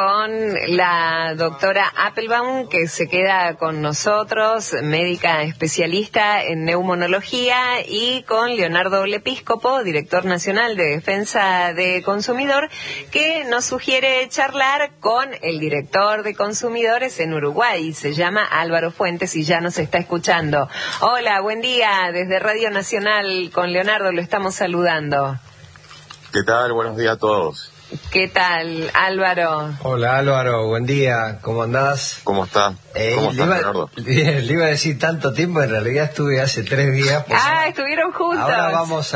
con la doctora Appelbaum, que se queda con nosotros, médica especialista en neumonología, y con Leonardo Lepíscopo, director nacional de Defensa de Consumidor, que nos sugiere charlar con el director de consumidores en Uruguay. Se llama Álvaro Fuentes y ya nos está escuchando. Hola, buen día. Desde Radio Nacional con Leonardo lo estamos saludando. ¿Qué tal? Buenos días a todos. ¿Qué tal, Álvaro? Hola, Álvaro, buen día, ¿cómo andás? ¿Cómo está? ¿Cómo estás, Leonardo? Le iba a decir tanto tiempo, en realidad estuve hace 3 días. Pues estuvieron juntos. Ahora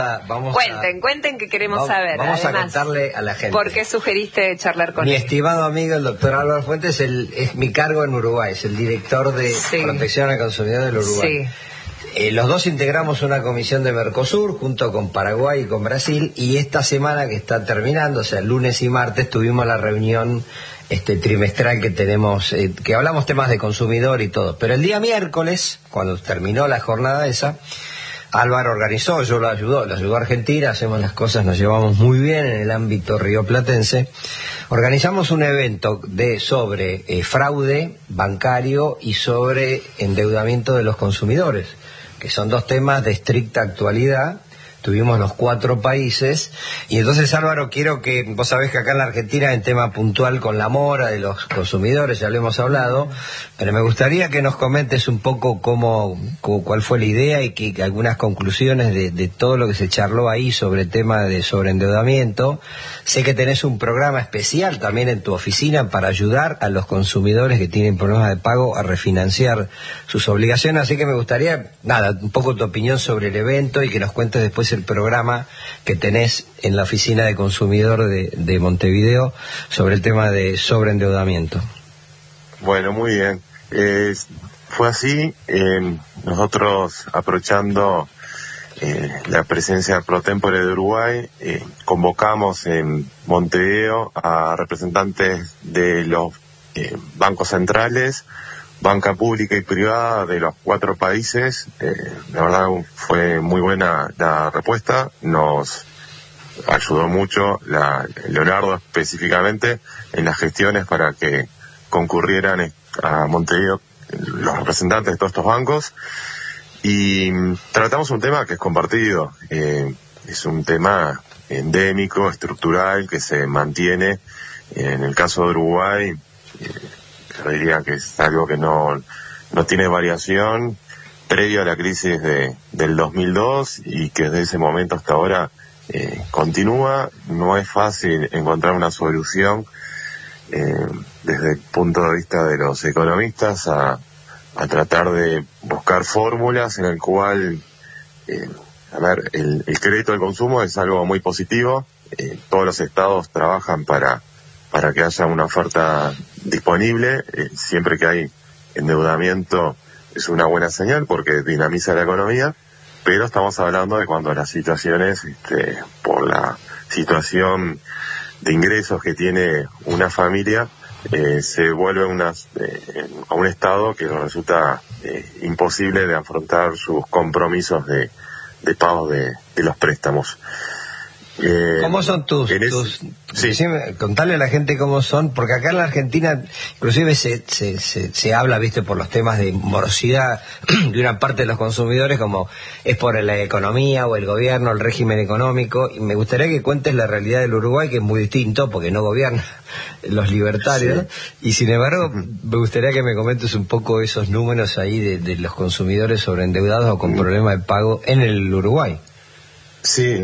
Cuenten que queremos saber. Vamos además, a contarle a la gente. ¿Por qué sugeriste charlar con él? Mi estimado amigo, el doctor Álvaro Fuentes, es mi cargo en Uruguay, es el director de Protección al Consumidor del Uruguay. Sí. Los dos integramos una comisión de Mercosur junto con Paraguay y con Brasil, y esta semana que está terminando, o sea, lunes y martes, tuvimos la reunión trimestral que tenemos, que hablamos temas de consumidor y todo. Pero el día miércoles, cuando terminó la jornada esa, Álvaro organizó, yo lo ayudó a Argentina, hacemos las cosas, nos llevamos muy bien en el ámbito rioplatense. Organizamos un evento sobre fraude bancario y sobre endeudamiento de los consumidores, que son dos temas de estricta actualidad. Tuvimos los 4 países, y entonces, Álvaro, quiero que, vos sabés que acá en la Argentina hay un tema puntual con la mora de los consumidores, ya lo hemos hablado, pero me gustaría que nos comentes un poco cuál fue la idea y que algunas conclusiones de todo lo que se charló ahí sobre el tema de sobreendeudamiento. Sé que tenés un programa especial también en tu oficina para ayudar a los consumidores que tienen problemas de pago a refinanciar sus obligaciones, así que me gustaría, un poco tu opinión sobre el evento y que nos cuentes después el programa que tenés en la oficina de consumidor de Montevideo sobre el tema de sobreendeudamiento. Bueno, muy bien. Fue así, nosotros aprovechando la presencia pro tempore de Uruguay, convocamos en Montevideo a representantes de los bancos centrales, banca pública y privada de los 4 países. La verdad fue muy buena la respuesta, nos ayudó mucho Leonardo específicamente en las gestiones para que concurrieran a Montevideo los representantes de todos estos bancos, y tratamos un tema que es compartido, es un tema endémico, estructural, que se mantiene. En el caso de Uruguay, yo diría que es algo que no tiene variación previo a la crisis del 2002, y que desde ese momento hasta ahora continúa. No es fácil encontrar una solución desde el punto de vista de los economistas a tratar de buscar fórmulas en el cual el crédito al consumo es algo muy positivo. Todos los estados trabajan para que haya una oferta disponible. Siempre que hay endeudamiento es una buena señal porque dinamiza la economía, pero estamos hablando de cuando las situaciones, por la situación de ingresos que tiene una familia, se vuelve a un estado que resulta imposible de afrontar sus compromisos de pago de los préstamos. ¿Cómo son Sí. Contarle a la gente cómo son, porque acá en la Argentina inclusive se habla, por los temas de morosidad de una parte de los consumidores, como es por la economía o el gobierno, el régimen económico, y me gustaría que cuentes la realidad del Uruguay, que es muy distinto porque no gobierna los libertarios, y sin embargo me gustaría que me comentes un poco esos números ahí de los consumidores sobreendeudados o con problemas de pago en el Uruguay. Sí,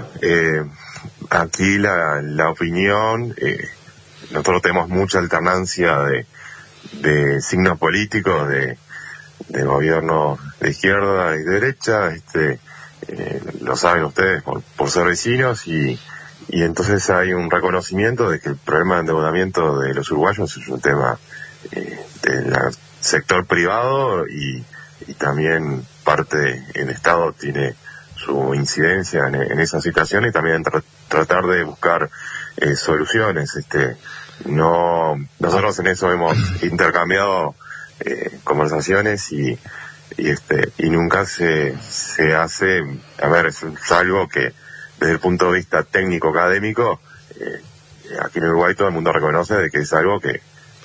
aquí la opinión, nosotros tenemos mucha alternancia de signos políticos, de gobierno de izquierda y de derecha, lo saben ustedes por ser vecinos, y entonces hay un reconocimiento de que el problema de endeudamiento de los uruguayos es un tema del sector privado, y también parte del Estado tiene su incidencia en esa situación, y también tratar de buscar soluciones. Nosotros en eso hemos intercambiado conversaciones, y nunca se hace, es algo que desde el punto de vista técnico académico aquí en Uruguay todo el mundo reconoce de que es algo que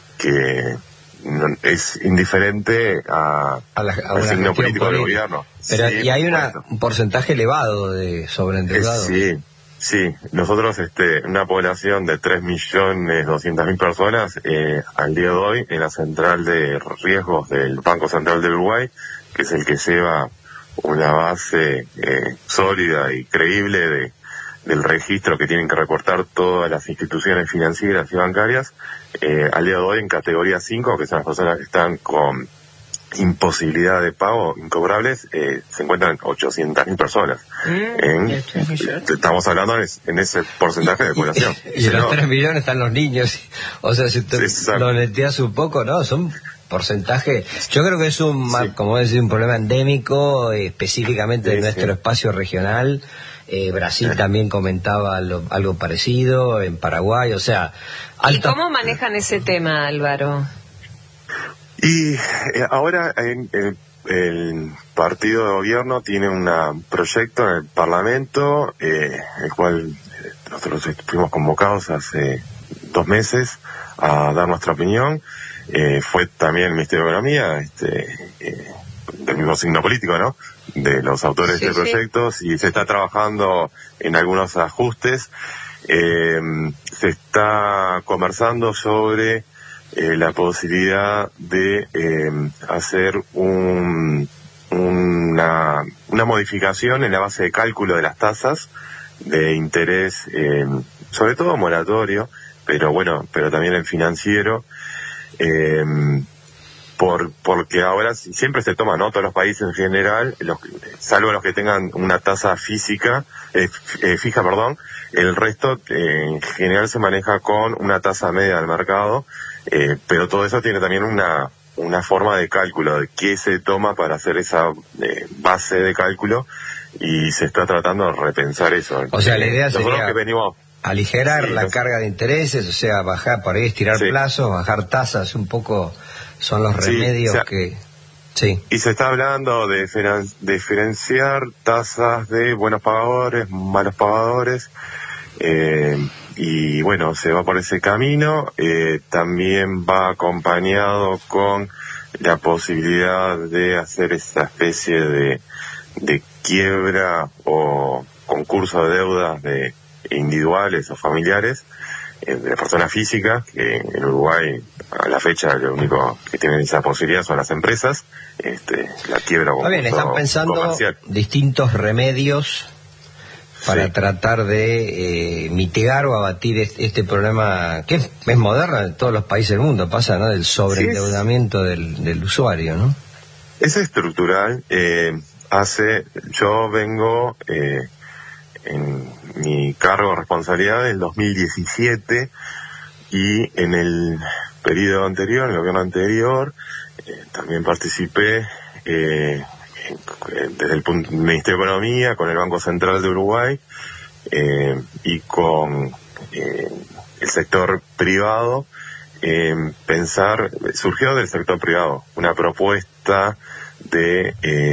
es indiferente al signo político del gobierno. Pero, y hay un porcentaje elevado de sobreendeudados. Sí, nosotros, una población de 3.200.000 personas, al día de hoy, en la central de riesgos del Banco Central del Uruguay, que es el que lleva una base sólida y creíble del registro que tienen que reportar todas las instituciones financieras y bancarias, al día de hoy en categoría 5, que son las personas que están con imposibilidad de pago, incobrables, se encuentran 800.000 personas. Estamos hablando en ese porcentaje de población. Y en los 3 millones están los niños. O sea, si te lo neteas un poco, ¿no? Son porcentaje. Yo creo que es como decir, un problema endémico, específicamente de nuestro espacio regional. Brasil también comentaba algo parecido, en Paraguay, o sea... ¿Y cómo manejan ese tema, Álvaro? Y ahora el partido de gobierno tiene un proyecto en el Parlamento, el cual nosotros fuimos convocados hace 2 meses a dar nuestra opinión. Fue también el Ministerio de Economía, del mismo signo político, ¿no?, de los autores de proyectos, y se está trabajando en algunos ajustes. Se está conversando sobre la posibilidad de hacer una modificación en la base de cálculo de las tasas de interés, sobre todo moratorio, pero también el financiero, porque ahora siempre se toma, ¿no?, todos los países en general, salvo los que tengan una tasa fija, el resto en general se maneja con una tasa media del mercado, pero todo eso tiene también una forma de cálculo de qué se toma para hacer esa base de cálculo, y se está tratando de repensar eso. O sea, la idea sería aligerar la carga de intereses, o sea, bajar, por ahí estirar plazos, bajar tasas, un poco son los remedios que... Sí. Y se está hablando de diferenciar tasas de buenos pagadores, malos pagadores, y bueno, se va por ese camino. También va acompañado con la posibilidad de hacer esa especie de quiebra o concurso de deudas de individuales o familiares, de personas físicas, que en Uruguay a la fecha lo único que tienen esa posibilidad son las empresas, la quiebra o concurso bien, están pensando comercial. Distintos remedios para tratar de mitigar o abatir este problema que es moderno en todos los países del mundo, pasa, ¿no?, del sobreendeudamiento del usuario, ¿no? Es estructural. Yo vengo en mi cargo de responsabilidad del 2017, y en el periodo anterior, en el gobierno anterior, también participé desde el Ministerio de Economía, con el Banco Central de Uruguay, y con el sector privado, surgió del sector privado una propuesta de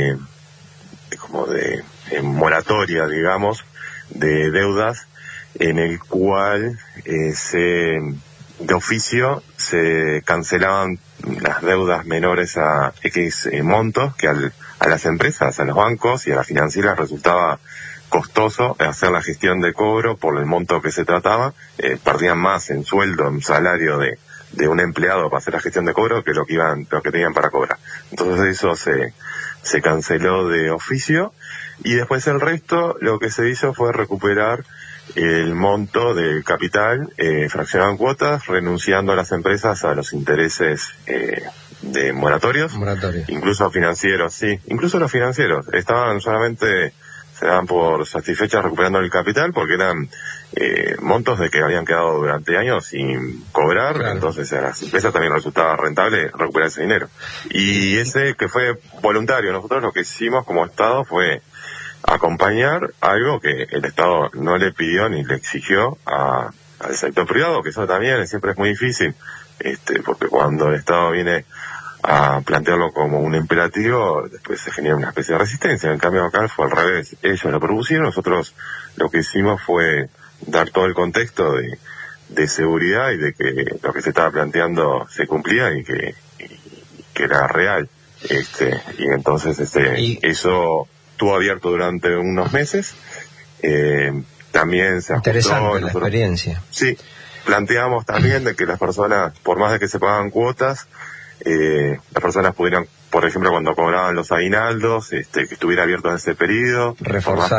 moratoria, digamos, de deudas, en el cual de oficio se cancelaban las deudas menores a X montos, que a las empresas, a los bancos y a las financieras resultaba costoso hacer la gestión de cobro por el monto que se trataba. Perdían más en sueldo, en salario de un empleado para hacer la gestión de cobro que lo que tenían para cobrar. Entonces eso se canceló de oficio, y después el resto lo que se hizo fue recuperar el monto del capital fraccionado en cuotas, renunciando a las empresas a los intereses de moratorios, incluso financieros. Incluso los financieros se daban por satisfechas recuperando el capital, porque eran montos de que habían quedado durante años sin cobrar, entonces a las empresas también resultaba rentable recuperar ese dinero. Y ese que fue voluntario, nosotros lo que hicimos como Estado fue acompañar algo que el Estado no le pidió ni le exigió al sector privado, que eso también siempre es muy difícil, porque cuando el Estado viene a plantearlo como un imperativo, después se genera una especie de resistencia. En cambio acá fue al revés, ellos lo propusieron, nosotros lo que hicimos fue dar todo el contexto de seguridad y de que lo que se estaba planteando se cumplía y que era real. Y entonces eso estuvo abierto durante unos meses. También se ajustó. Interesante la experiencia. Sí, planteamos también de que las personas, por más de que se pagan cuotas, las personas pudieran, por ejemplo, cuando cobraban los aguinaldos, que estuviera abierto en ese periodo. Reforzar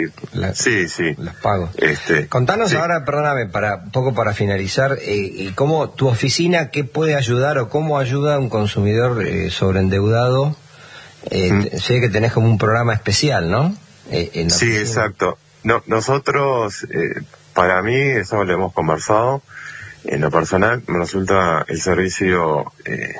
los pagos. Contanos ahora, perdóname, para finalizar, cómo tu oficina, qué puede ayudar o cómo ayuda a un consumidor sobreendeudado. Sé que tenés como un programa especial, ¿no? Sí, exacto. No, nosotros, para mí, eso lo hemos conversado. En lo personal, me resulta el servicio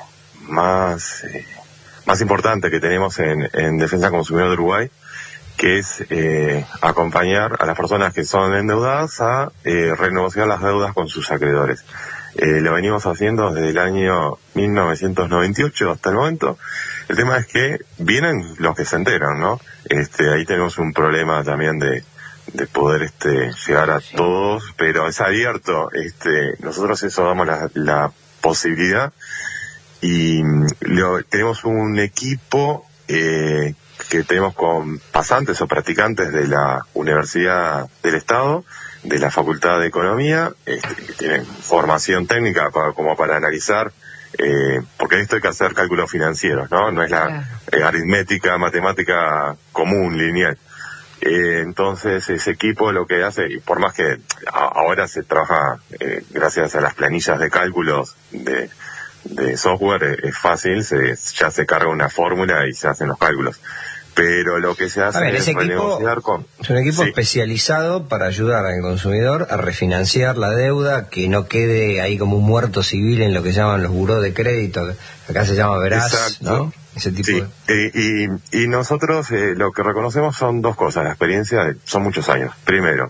más importante que tenemos en Defensa del Consumidor de Uruguay, que es acompañar a las personas que son endeudadas a renegociar las deudas con sus acreedores. Lo venimos haciendo desde el año 1998 hasta el momento. El tema es que vienen los que se enteran, ¿no? Ahí tenemos un problema también de poder llegar a todos, pero es abierto. Nosotros eso damos la posibilidad y tenemos un equipo que tenemos con pasantes o practicantes de la Universidad del Estado, de la Facultad de Economía, que tienen formación técnica como para analizar, porque esto hay que hacer cálculos financieros, no es la aritmética, matemática común, lineal. Entonces ese equipo lo que hace, y por más que ahora se trabaja gracias a las planillas de cálculos de software, es fácil, ya se carga una fórmula y se hacen los cálculos. Pero lo que se hace es renegociar es un equipo especializado para ayudar al consumidor a refinanciar la deuda, que no quede ahí como un muerto civil en lo que llaman los buró de crédito, acá se llama veraz, ¿no? Ese tipo y nosotros lo que reconocemos son dos cosas. La experiencia son muchos años. Primero,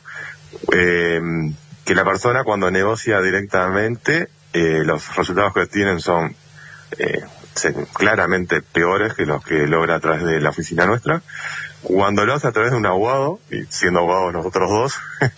que la persona cuando negocia directamente, los resultados que tienen son claramente peores que los que logra a través de la oficina nuestra. Cuando lo hace a través de un abogado, y siendo abogados nosotros dos,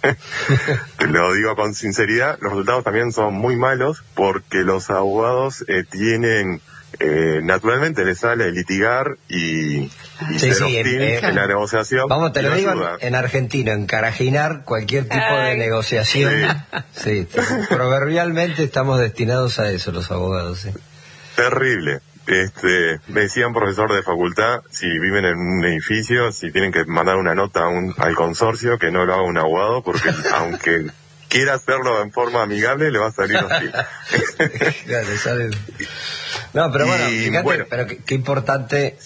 lo digo con sinceridad, los resultados también son muy malos, porque los abogados tienen, naturalmente les sale litigar y ser hostil en la negociación. Vamos, te lo digo en argentino, encarajinar cualquier tipo de negociación. Sí, proverbialmente estamos destinados a eso los abogados, sí. Terrible. Me decía un profesor de facultad, si viven en un edificio, si tienen que mandar una nota al consorcio, que no lo haga un abogado, porque aunque quiera hacerlo en forma amigable, le va a salir hostil. Claro, sale. No, pero bueno, fíjate, pero qué importante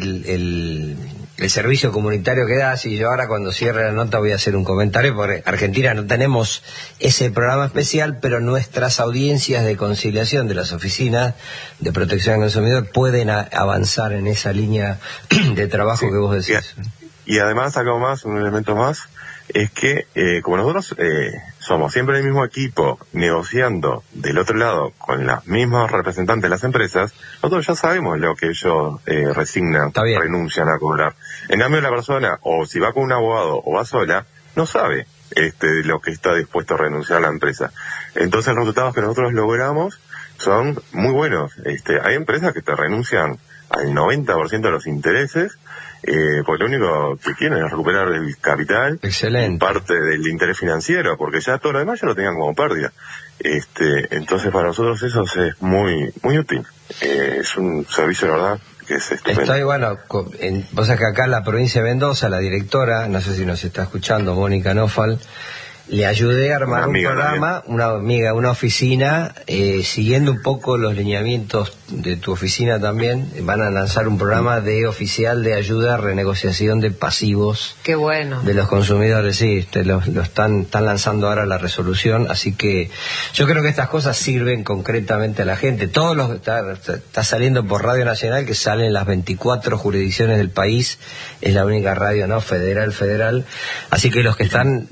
el servicio comunitario que das. Y yo ahora, cuando cierre la nota, voy a hacer un comentario, porque Argentina no tenemos ese programa especial, pero nuestras audiencias de conciliación de las oficinas de protección al consumidor pueden avanzar en esa línea de trabajo que vos decís. Y además, acá más, un elemento más, es que como nosotros somos siempre el mismo equipo negociando del otro lado con los mismos representantes de las empresas, nosotros ya sabemos lo que ellos renuncian a cobrar. En cambio, la persona, o si va con un abogado o va sola, no sabe lo que está dispuesto a renunciar a la empresa. Entonces los resultados que nosotros logramos son muy buenos. Hay empresas que te renuncian al 90% de los intereses, porque lo único que quieren es recuperar el capital. Excelente. Parte del interés financiero, porque ya todo lo demás ya lo tenían como pérdida. Entonces para nosotros eso es muy muy útil. Es un servicio, la verdad, que es estupendo. Estoy, bueno, vos sabés que acá en la provincia de Mendoza, la directora, no sé si nos está escuchando, Mónica Nofal, le ayudé a armar un programa, una oficina, siguiendo un poco los lineamientos de tu oficina también. Van a lanzar un programa oficial de ayuda a renegociación de pasivos. Qué bueno. De los consumidores, sí, lo están lanzando ahora la resolución, así que yo creo que estas cosas sirven concretamente a la gente. Está saliendo por Radio Nacional, que sale en las 24 jurisdicciones del país, es la única radio, ¿no? Federal. Así que los que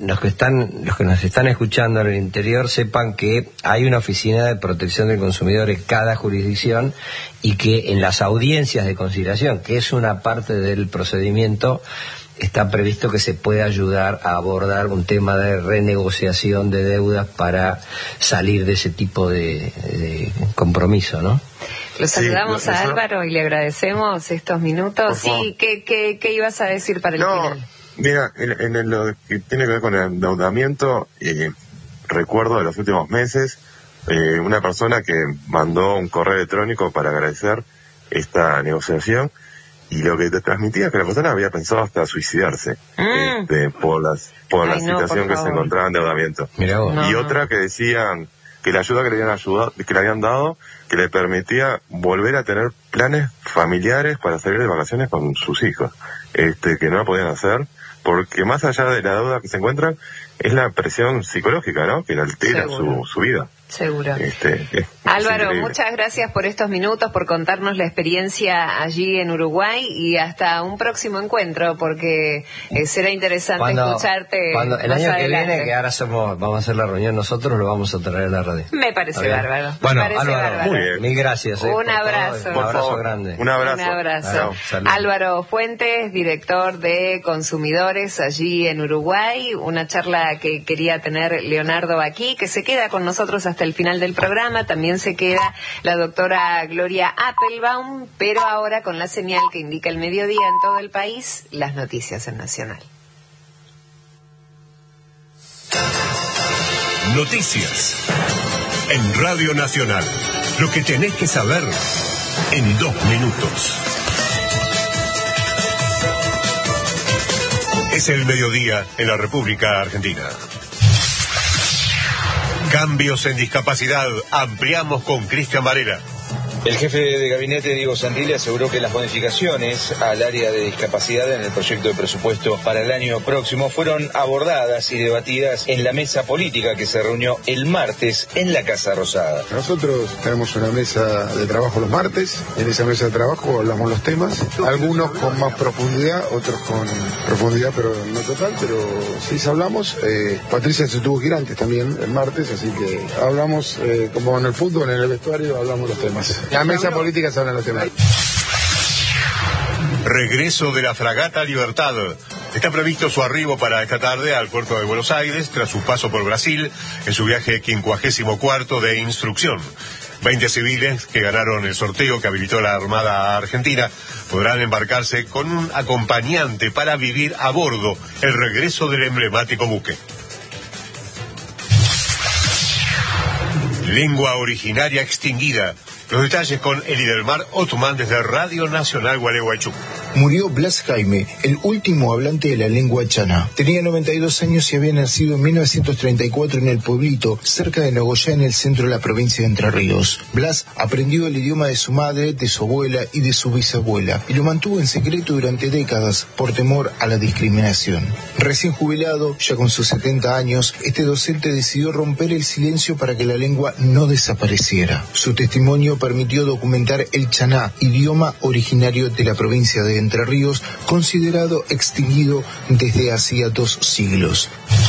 nos están escuchando en el interior sepan que hay una oficina de protección del consumidor en cada jurisdicción, y que en las audiencias de conciliación, que es una parte del procedimiento, está previsto que se pueda ayudar a abordar un tema de renegociación de deudas para salir de ese tipo de compromiso, ¿no? Lo saludamos a Álvaro y le agradecemos estos minutos. Sí, ¿qué ibas a decir para el final? Mira, en lo que tiene que ver con el endeudamiento, recuerdo de los últimos meses, una persona que mandó un correo electrónico para agradecer esta negociación, y lo que te transmitía es que la persona había pensado hasta suicidarse por la situación que se encontraba en endeudamiento. Y otra que decían que la ayuda que le habían dado, que le permitía volver a tener planes familiares para salir de vacaciones con sus hijos, que no la podían hacer, porque más allá de la deuda que se encuentran, es la presión psicológica, ¿no?, que le altera su vida. Seguro. Álvaro, muchas gracias por estos minutos, por contarnos la experiencia allí en Uruguay, y hasta un próximo encuentro, porque será interesante escucharte el año que viene, que ahora vamos a hacer la reunión nosotros, lo vamos a traer a la radio. Me parece bárbaro. Bueno, Álvaro, muy bien. Mil gracias. Un abrazo. Un abrazo grande. Un abrazo. Un abrazo. Álvaro Fuentes, director de Consumidores allí en Uruguay. Una charla que quería tener Leonardo aquí, que se queda con nosotros hasta el final del programa. También se queda la doctora Gloria Appelbaum, pero ahora con la señal que indica el mediodía en todo el país, las noticias en Nacional. Noticias en Radio Nacional. Lo que tenés que saber en 2 minutos. Es el mediodía en la República Argentina. Cambios en discapacidad. Ampliamos con Cristian Varela. El jefe de gabinete, Diego Santilli, aseguró que las bonificaciones al área de discapacidad en el proyecto de presupuesto para el año próximo fueron abordadas y debatidas en la mesa política que se reunió el martes en la Casa Rosada. Nosotros tenemos una mesa de trabajo los martes. En esa mesa de trabajo hablamos los temas, algunos con más profundidad, otros con profundidad pero no total, pero sí hablamos. Patricia se tuvo que ir antes también el martes, así que hablamos como en el fútbol, en el vestuario, hablamos los temas. La mesa política se hablan los temas. Regreso de la fragata Libertad. Está previsto su arribo para esta tarde al puerto de Buenos Aires, tras su paso por Brasil, en su viaje 54º de instrucción. 20 civiles que ganaron el sorteo que habilitó la Armada Argentina podrán embarcarse con un acompañante para vivir a bordo el regreso del emblemático buque. Lengua originaria extinguida. Los detalles con Elidelmar Otumán desde Radio Nacional Gualeguaychú. Murió Blas Jaime, el último hablante de la lengua chaná. Tenía 92 años y había nacido en 1934 en el pueblito, cerca de Nogoyá, en el centro de la provincia de Entre Ríos. Blas aprendió el idioma de su madre, de su abuela y de su bisabuela, y lo mantuvo en secreto durante décadas por temor a la discriminación. Recién jubilado, ya con sus 70 años, este docente decidió romper el silencio para que la lengua no desapareciera. Su testimonio permitió documentar el chaná, idioma originario de la provincia de Entre Ríos, considerado extinguido desde hacía 2 siglos.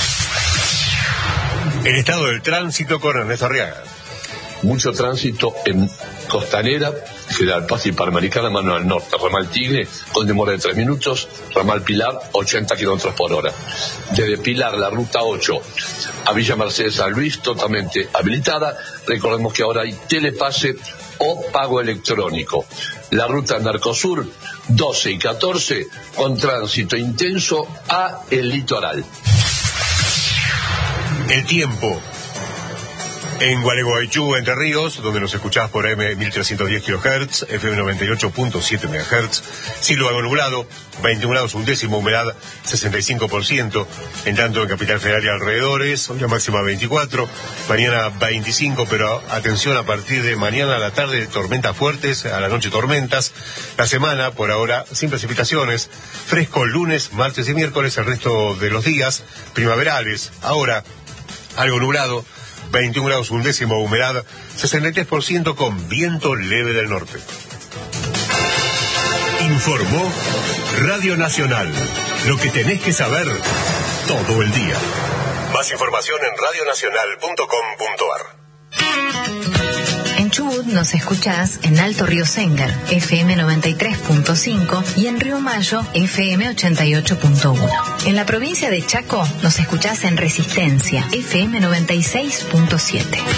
El estado del tránsito con Ernesto Arriaga. Mucho tránsito en Costanera, General Paz y Panamericana, mano al norte. Ramal Tigre, con demora de 3 minutos. Ramal Pilar, 80 kilómetros por hora. Desde Pilar, la ruta 8 a Villa Mercedes San Luis, totalmente habilitada. Recordemos que ahora hay telepase o pago electrónico. La ruta Narcosur, 12 y 14, con tránsito intenso a el litoral. El tiempo. En Gualeguaychú, Entre Ríos, donde nos escuchás por AM 1310 kHz, FM 98.7 MHz, cielo algo nublado, 21 grados 1/10, humedad 65%, en tanto en Capital Federal y alrededores, hoy la máxima 24, mañana 25, pero atención, a partir de mañana a la tarde tormentas fuertes, a la noche tormentas, la semana por ahora sin precipitaciones, fresco lunes, martes y miércoles, el resto de los días primaverales, ahora algo nublado, 21 grados 1/10, humedad 63%, con viento leve del norte. Informó Radio Nacional. Lo que tenés que saber todo el día. Más información en radionacional.com.ar. En Chubut nos escuchás en Alto Río Sénger, FM 93.5 y en Río Mayo, FM 88.1. En la provincia de Chaco nos escuchás en Resistencia, FM 96.7.